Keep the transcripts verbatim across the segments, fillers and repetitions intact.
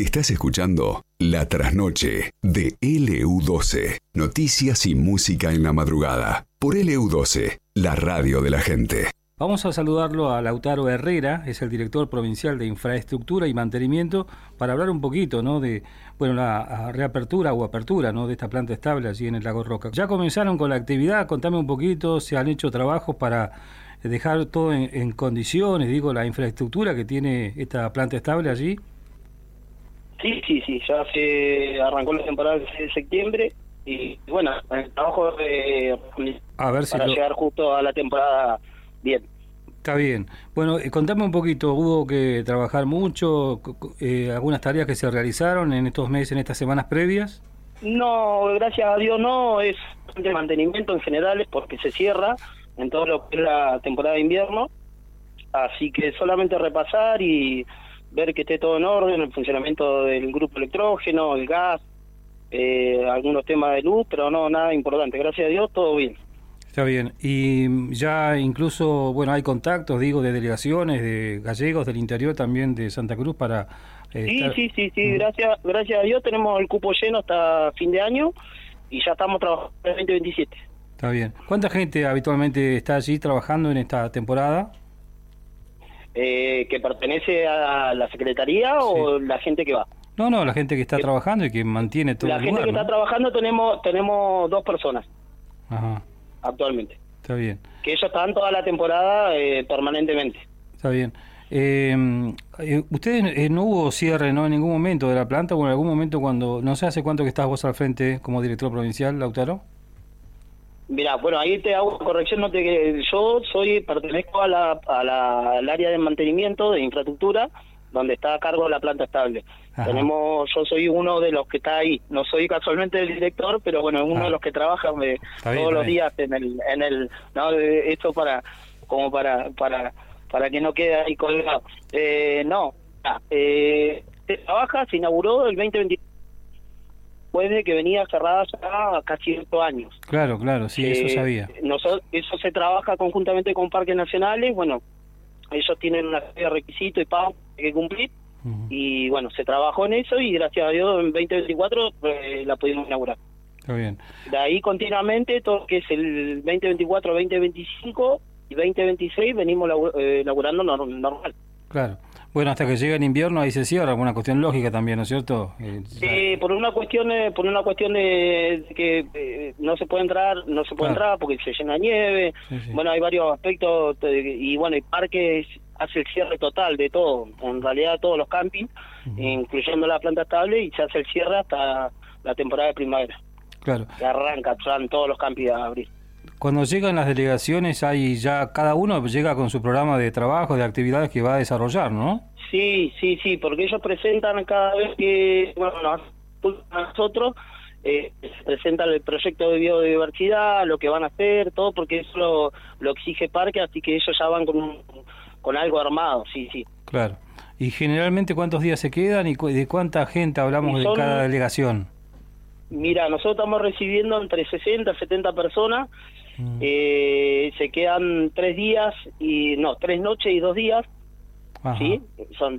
Estás escuchando La Trasnoche de L U doce. Noticias y música en la madrugada. Por L U doce, la radio de la gente. Vamos a saludarlo a Lautaro Herrera, es el director provincial de Infraestructura y Mantenimiento, para hablar un poquito, ¿no?, de bueno la reapertura o apertura, ¿no?, de esta planta estable allí en el Lago Roca. Ya comenzaron con la actividad, contame un poquito, se han hecho trabajos para dejar todo en, en condiciones, digo, la infraestructura que tiene esta planta estable allí. Sí, sí, sí, ya se arrancó la temporada de septiembre y bueno, el trabajo de, a ver si para lo... llegar justo a la temporada bien. Está bien. Bueno, eh, contame un poquito, hubo que trabajar mucho, eh, algunas tareas que se realizaron en estos meses, en estas semanas previas. No, gracias a Dios no, es de mantenimiento en general, porque se cierra en todo lo que es la temporada de invierno, así que solamente repasar y ver que esté todo en orden, el funcionamiento del grupo electrógeno, el gas, eh, algunos temas de luz, pero no, nada importante, gracias a Dios, todo bien. Está bien, y ya incluso, bueno, hay contactos, digo, de delegaciones, de gallegos del interior también de Santa Cruz para... Eh, sí, estar... sí, sí, sí, uh-huh. gracias gracias a Dios tenemos el cupo lleno hasta fin de año y ya estamos trabajando en el veinte veintisiete. Está bien. ¿Cuánta gente habitualmente está allí trabajando en esta temporada? Eh, ¿Que pertenece a la Secretaría sí. o la gente que va? No, no, la gente que está que, trabajando y que mantiene todo la el gente lugar, que ¿no? está trabajando tenemos tenemos dos personas. Ajá. Actualmente. Está bien. Que ellos están toda la temporada eh, permanentemente. Está bien. Eh, eh, ¿Ustedes eh, no hubo cierre, no, en ningún momento de la planta o en algún momento cuando, no sé hace cuánto que estás vos al frente como director provincial, Lautaro? Mira, bueno, ahí te hago una corrección, no te, yo soy pertenezco a la, a la al área de mantenimiento de infraestructura, donde está a cargo la planta estable. Ajá. Tenemos, yo soy uno de los que está ahí, no soy casualmente el director, pero bueno, es uno ah. de los que trabaja me, todos bien, los días en el, en el, no, esto para, como para, para, para que no quede ahí colgado. Eh, no, eh, se trabaja, se inauguró el veinte veinte, después de que venía cerrada ya casi ocho años. Claro, claro, sí, eh, eso sabía. Nosotros, eso se trabaja conjuntamente con Parques Nacionales, bueno, ellos tienen una serie de requisitos y pagos que hay que cumplir, uh-huh. y bueno, se trabajó en eso y gracias a Dios en veinte veinticuatro eh, la pudimos inaugurar. Está bien. De ahí continuamente, todo lo que es el veinte veinticuatro, veinte veinticinco y veinte veintiséis venimos eh, inaugurando normal. Claro. Bueno, hasta que llega el invierno ahí se cierra, alguna cuestión lógica también, ¿no es cierto? Eh, eh, por una cuestión eh, por una cuestión de, de que eh, no se puede entrar, no se puede claro. entrar porque se llena nieve. Sí, sí. Bueno, hay varios aspectos de, y bueno, el parque hace el cierre total de todo, en realidad todos los campings, uh-huh. incluyendo la planta estable, y se hace el cierre hasta la temporada de primavera. Claro. Que arranca, están todos los campings a abrir. Cuando llegan las delegaciones, hay ya cada uno llega con su programa de trabajo, de actividades que va a desarrollar, ¿no? Sí, sí, sí, porque ellos presentan cada vez que, bueno, nosotros eh, presentan el proyecto de biodiversidad, lo que van a hacer, todo, porque eso lo, lo exige Parque, así que ellos ya van con, un, con algo armado, sí, sí. Claro. ¿Y generalmente cuántos días se quedan y de cuánta gente hablamos son, de cada delegación? Mira, nosotros estamos recibiendo entre sesenta, setenta personas. Mm. Eh, se quedan tres días y no tres noches y dos días. Ajá. Sí, son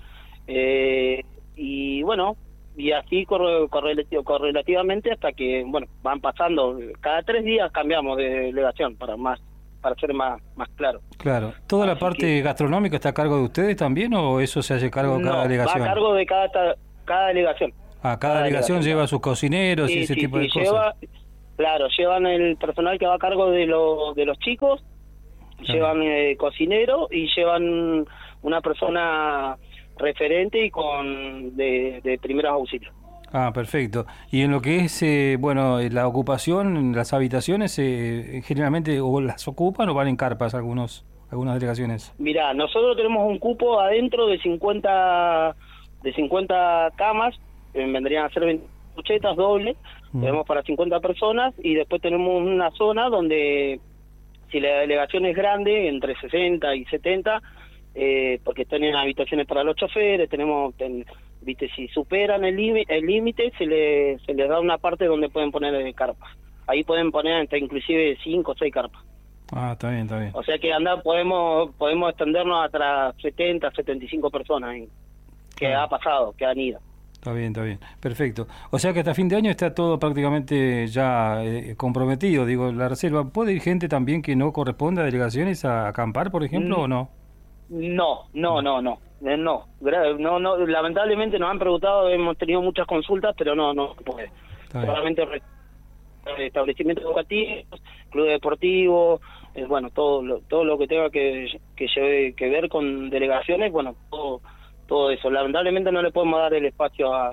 eh, y bueno, y así corre, correlativo, correlativamente hasta que bueno van pasando, cada tres días cambiamos de delegación para más para ser más más claro. Claro. ¿Toda así la parte que, gastronómica está a cargo de ustedes también o eso se hace cargo de cada no, delegación? Va a cargo de cada cada delegación. Ah, cada, cada delegación, delegación lleva sus cocineros sí, y ese sí, tipo sí, de cosas. Lleva, claro, llevan el personal que va a cargo de, lo, de los chicos, claro. llevan eh, cocinero y llevan una persona referente y con de, de primeros auxilios. Ah, perfecto. Y en lo que es, eh, bueno, la ocupación, las habitaciones, eh, generalmente o las ocupan o van en carpas algunos algunas delegaciones. Mirá, nosotros tenemos un cupo adentro de cincuenta de cincuenta camas, eh, vendrían a ser veinte cuchetas dobles, mm. tenemos para cincuenta personas y después tenemos una zona donde si la delegación es grande, entre sesenta y setenta, eh, porque tienen habitaciones para los choferes, tenemos, ten, viste, si superan el límite, el límite se, le, se les da una parte donde pueden poner carpas. Ahí pueden poner hasta inclusive cinco o seis carpas. Ah, está bien, está bien. O sea que anda, podemos podemos extendernos hasta setenta, setenta y cinco personas, ¿eh? que ah. ha pasado, que han ido. Está bien, está bien. Perfecto. O sea que hasta fin de año está todo prácticamente ya eh, comprometido, digo, la reserva. ¿Puede ir gente también que no corresponde a delegaciones a acampar, por ejemplo, mm. o no? No, no, no, no. Eh, no, no, no, lamentablemente nos han preguntado, hemos tenido muchas consultas, pero no, no se puede. Solamente establecimientos educativos, clubes deportivos, eh, bueno, todo lo, todo lo que tenga que, que, lleve, que ver con delegaciones, bueno, todo, todo eso. Lamentablemente no le podemos dar el espacio a,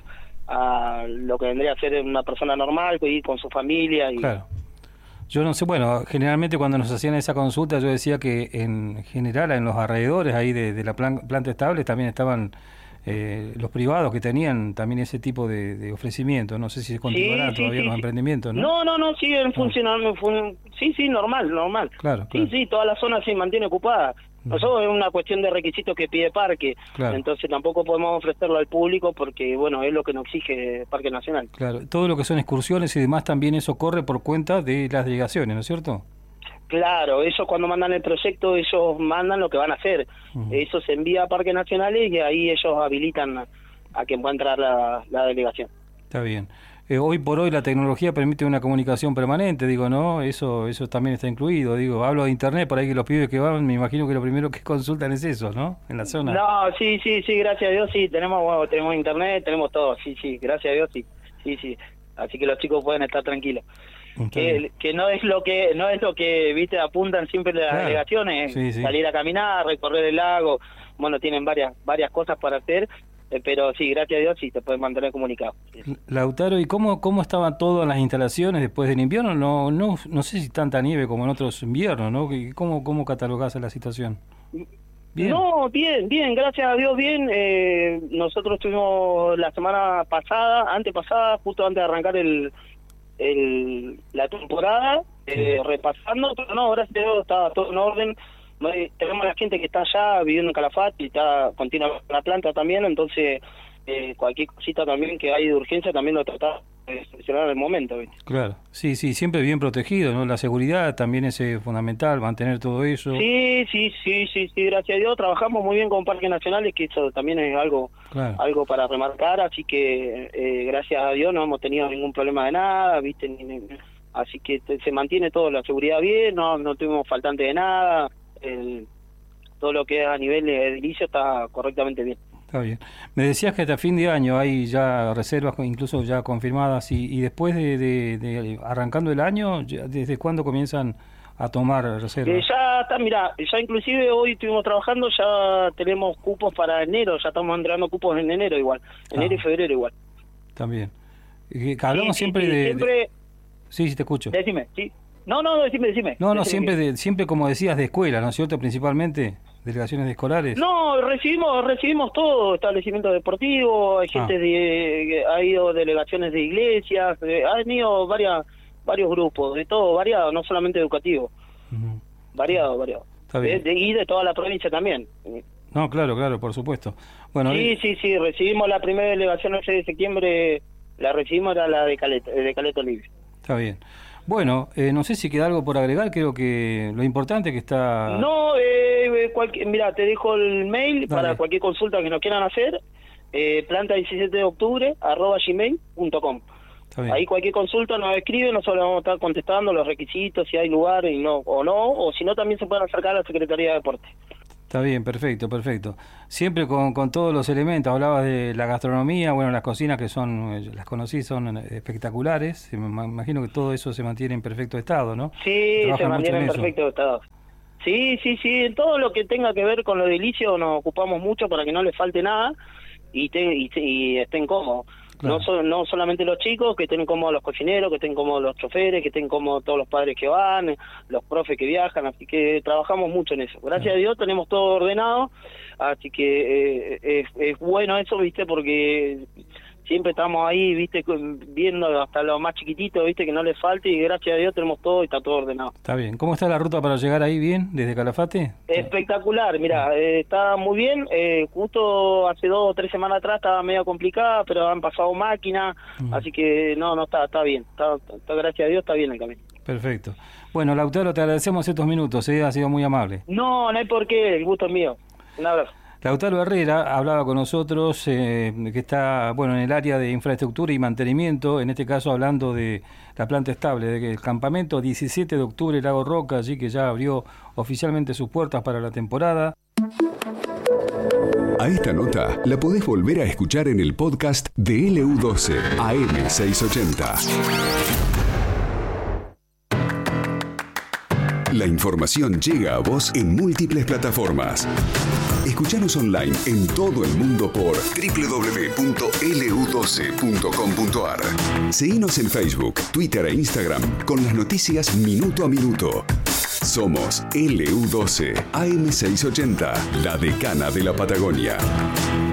a lo que vendría a ser una persona normal, que ir con su familia. Y... Claro. Yo no sé, bueno, generalmente cuando nos hacían esa consulta yo decía que en general en los alrededores ahí de, de la plan, planta estable también estaban eh, los privados que tenían también ese tipo de, de ofrecimiento. No sé si se continuarán sí, todavía sí, los sí. emprendimientos, ¿no? No, no, no, siguen funcionando. Fun... Sí, sí, normal, normal. Claro, claro. Sí, sí, toda la zona se mantiene ocupada. Eso es una cuestión de requisitos que pide Parque, claro. Entonces tampoco podemos ofrecerlo al público porque, bueno, es lo que nos exige Parque Nacional. Claro, todo lo que son excursiones y demás también eso corre por cuenta de las delegaciones, ¿no es cierto? Claro, ellos cuando mandan el proyecto, ellos mandan lo que van a hacer. Uh-huh. Eso se envía a Parques Nacionales y ahí ellos habilitan a, a que pueda entrar la, la delegación. Está bien. Eh, hoy por hoy la tecnología permite una comunicación permanente, digo, ¿no? Eso eso también está incluido, digo, hablo de internet, por ahí que los pibes que van, me imagino que lo primero que consultan es eso, ¿no? En la zona. No, sí, sí, sí, gracias a Dios, sí, tenemos bueno, tenemos internet, tenemos todo, sí, sí, gracias a Dios, sí, sí, sí, así que los chicos pueden estar tranquilos. Que, que no es lo que no es lo que viste apuntan siempre las claro. delegaciones, sí, sí. Salir a caminar, recorrer el lago, bueno, tienen varias varias cosas para hacer. Pero sí, gracias a Dios sí te puedes mantener comunicado. Lautaro, ¿y cómo cómo estaban todas las instalaciones después del invierno? No no no sé si tanta nieve como en otros inviernos, ¿no? ¿Cómo cómo catalogás la situación? Bien. No, bien, bien, gracias a Dios bien. Eh, nosotros estuvimos la semana pasada, antepasada, justo antes de arrancar el, el la temporada, eh, sí. repasando, pero no, gracias a Dios estaba todo en orden. Tenemos a la gente que está allá viviendo en Calafate y está continua la planta también, entonces eh, cualquier cosita también que hay de urgencia también lo tratamos de solucionar en el momento, ¿viste? Claro, sí, sí, siempre bien protegido, ¿no? La seguridad también es eh, fundamental, mantener todo eso. Sí, sí, sí, sí, sí, gracias a Dios trabajamos muy bien con Parques Nacionales, que eso también es algo claro. algo para remarcar, así que eh, gracias a Dios no hemos tenido ningún problema de nada, ¿viste? Ni, ni, así que te, se mantiene toda la seguridad bien, no no tuvimos faltante de nada. El, todo lo que es a nivel de edilicio está correctamente bien. Está bien. Me decías que hasta fin de año hay ya reservas incluso ya confirmadas y, y después de, de, de arrancando el año, ¿desde cuándo comienzan a tomar reservas? Eh, ya está, mira, ya inclusive hoy estuvimos trabajando, ya tenemos cupos para enero, ya estamos entregando cupos en enero igual, enero ah, y febrero igual. También. Hablamos sí, siempre sí, sí, de... Siempre... De... Sí, sí, te escucho. Decime, sí. No, no, decime, decime. No, no, decime. siempre de, siempre como decías de escuela, ¿no es cierto? Principalmente delegaciones de escolares. No, recibimos recibimos todo, establecimientos deportivos, hay gente ah. de, ha ido delegaciones de iglesias, eh, han ido varias, varios grupos, de todo, variado, no solamente educativo. Uh-huh. Variado, variado. Está bien. De, de, y de toda la provincia también. No, claro, claro, por supuesto. Bueno, sí, eh... sí, sí, recibimos la primera delegación el seis de septiembre, la recibimos, era la de Caleta, de Caleta Libre. Está bien. Bueno, eh, no sé si queda algo por agregar, creo que lo importante que está... No, eh, cualquier, mira, te dejo el mail Dale. Para cualquier consulta que nos quieran hacer, eh, planta diecisiete de octubre, arroba gmail punto com. Ahí cualquier consulta nos escribe, nosotros vamos a estar contestando los requisitos, si hay lugar y no o no, o si no también se pueden acercar a la Secretaría de Deporte. Está bien, perfecto, perfecto. Siempre con, con todos los elementos, hablabas de la gastronomía, bueno, las cocinas que son, las conocí, son espectaculares, me imagino que todo eso se mantiene en perfecto estado, ¿no? Sí, se mantiene en, en perfecto estado. Sí, sí, sí, en todo lo que tenga que ver con lo edilicio nos ocupamos mucho para que no les falte nada y, te, y, y estén cómodos. Claro. No, so, no solamente los chicos, que estén cómodos los cocineros, que estén cómodos los choferes, que estén cómodos todos los padres que van, los profes que viajan, así que trabajamos mucho en eso. Gracias claro. a Dios tenemos todo ordenado, así que eh, es, es bueno eso, ¿viste? Porque siempre estamos ahí, ¿viste? Viendo hasta lo más chiquitito, ¿viste? Que no les falte y gracias a Dios tenemos todo y está todo ordenado. Está bien. ¿Cómo está la ruta para llegar ahí bien, desde Calafate? Espectacular, mira, eh, está muy bien. Eh, justo hace dos o tres semanas atrás estaba medio complicada, pero han pasado máquinas, uh-huh. así que no, no está, está bien. Está, está, gracias a Dios está bien el camino. Perfecto. Bueno, Lautaro, te agradecemos estos minutos, ¿eh? Ha sido muy amable. No, no hay por qué, el gusto es mío. Un abrazo. Lautaro Herrera hablaba con nosotros, eh, que está bueno en el área de infraestructura y mantenimiento, en este caso hablando de la planta estable, de que el campamento diecisiete de octubre Lago Roca, allí que ya abrió oficialmente sus puertas para la temporada. A esta nota la podés volver a escuchar en el podcast de L U doce A M seiscientos ochenta. La información llega a vos en múltiples plataformas. Escuchanos online en todo el mundo por doble u doble u doble u punto L U doce punto com punto A R. Seguinos en Facebook, Twitter e Instagram con las noticias minuto a minuto. Somos L U doce A M seiscientos ochenta, la decana de la Patagonia.